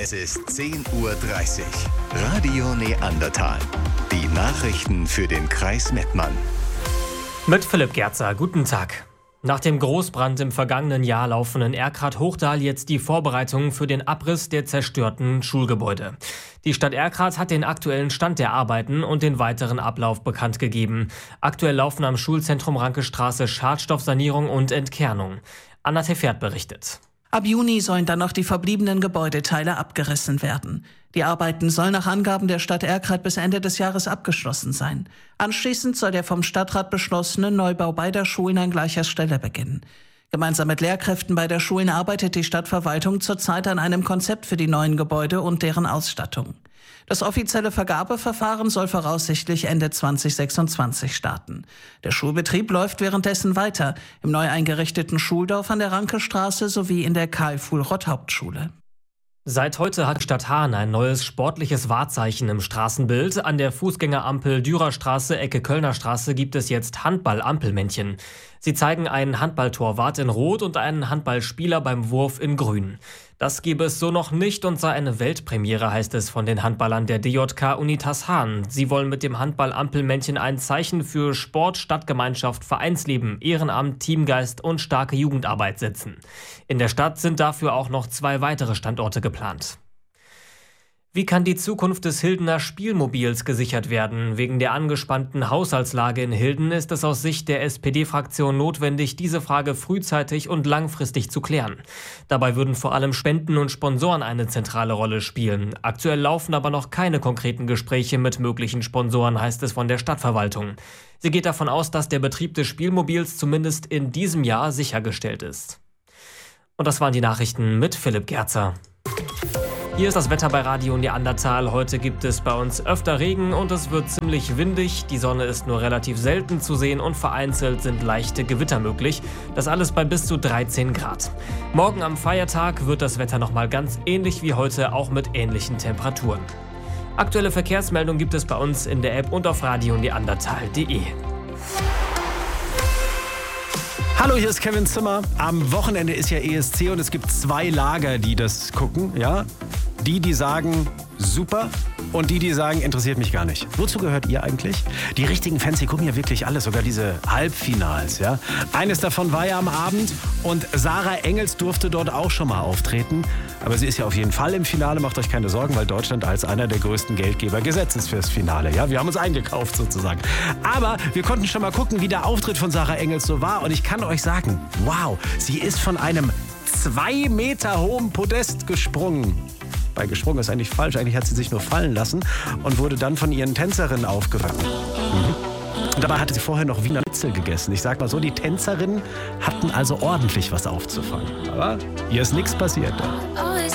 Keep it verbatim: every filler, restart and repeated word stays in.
Es ist zehn Uhr dreißig. Radio Neandertal. Die Nachrichten für den Kreis Mettmann. Mit Philipp Gerzer. Guten Tag. Nach dem Großbrand im vergangenen Jahr laufen in Erkrath-Hochdahl jetzt die Vorbereitungen für den Abriss der zerstörten Schulgebäude. Die Stadt Erkrath hat den aktuellen Stand der Arbeiten und den weiteren Ablauf bekannt gegeben. Aktuell laufen am Schulzentrum Rankestraße Schadstoffsanierung und Entkernung. Anna Tefert berichtet. Ab Juni sollen dann noch die verbliebenen Gebäudeteile abgerissen werden. Die Arbeiten sollen nach Angaben der Stadt Erkrath bis Ende des Jahres abgeschlossen sein. Anschließend soll der vom Stadtrat beschlossene Neubau beider Schulen an gleicher Stelle beginnen. Gemeinsam mit Lehrkräften beider Schulen arbeitet die Stadtverwaltung zurzeit an einem Konzept für die neuen Gebäude und deren Ausstattung. Das offizielle Vergabeverfahren soll voraussichtlich Ende zwanzig sechsundzwanzig starten. Der Schulbetrieb läuft währenddessen weiter im neu eingerichteten Schuldorf an der Rankestraße sowie in der Karl-Fuhlrott-Hauptschule. Seit heute hat Stadt Hahn ein neues sportliches Wahrzeichen im Straßenbild. An der Fußgängerampel Dürerstraße, Ecke Kölner Straße gibt es jetzt Handball-Ampelmännchen. Sie zeigen einen Handballtorwart in Rot und einen Handballspieler beim Wurf in Grün. Das gebe es so noch nicht und sei eine Weltpremiere, heißt es von den Handballern der D J K Unitas Hahn. Sie wollen mit dem Handball-Ampelmännchen ein Zeichen für Sport, Stadtgemeinschaft, Vereinsleben, Ehrenamt, Teamgeist und starke Jugendarbeit setzen. In der Stadt sind dafür auch noch zwei weitere Standorte geplant. Wie kann die Zukunft des Hildener Spielmobils gesichert werden? Wegen der angespannten Haushaltslage in Hilden ist es aus Sicht der S P D-Fraktion notwendig, diese Frage frühzeitig und langfristig zu klären. Dabei würden vor allem Spenden und Sponsoren eine zentrale Rolle spielen. Aktuell laufen aber noch keine konkreten Gespräche mit möglichen Sponsoren, heißt es von der Stadtverwaltung. Sie geht davon aus, dass der Betrieb des Spielmobils zumindest in diesem Jahr sichergestellt ist. Und das waren die Nachrichten mit Philipp Gerzer. Hier ist das Wetter bei Radio Neandertal. Heute gibt es bei uns öfter Regen und es wird ziemlich windig. Die Sonne ist nur relativ selten zu sehen und vereinzelt sind leichte Gewitter möglich. Das alles bei bis zu dreizehn Grad. Morgen am Feiertag wird das Wetter nochmal ganz ähnlich wie heute, auch mit ähnlichen Temperaturen. Aktuelle Verkehrsmeldungen gibt es bei uns in der App und auf radio neandertal punkt de. Hallo, hier ist Kevin Zimmer. Am Wochenende ist ja E S C und es gibt zwei Lager, die das gucken, ja? Die, die sagen, super, und die, die sagen, interessiert mich gar nicht. Wozu gehört ihr eigentlich? Die richtigen Fans, die gucken ja wirklich alles, sogar diese Halbfinals, ja? Eines davon war ja am Abend und Sarah Engels durfte dort auch schon mal auftreten. Aber sie ist ja auf jeden Fall im Finale, macht euch keine Sorgen, weil Deutschland als einer der größten Geldgeber gesetzt ist fürs Finale. Ja, wir haben uns eingekauft sozusagen. Aber wir konnten schon mal gucken, wie der Auftritt von Sarah Engels so war. Und ich kann euch sagen, wow, sie ist von einem zwei Meter hohen Podest gesprungen. Bei gesprungen ist eigentlich falsch, eigentlich hat sie sich nur fallen lassen und wurde dann von ihren Tänzerinnen aufgefangen. Mhm. Und dabei hatte sie vorher noch Wiener Schnitzel gegessen. Ich sag mal so, die Tänzerinnen hatten also ordentlich was aufzufangen. Aber hier ist nichts passiert.